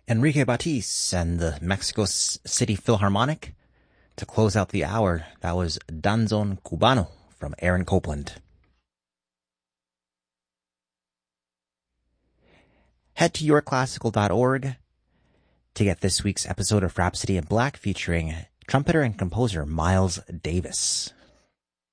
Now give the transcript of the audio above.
Enrique Batiz and the Mexico City Philharmonic. To close out the hour, that was Danzón Cubano from Aaron Copland. Head to yourclassical.org to get this week's episode of Rhapsody in Black featuring trumpeter and composer Miles Davis.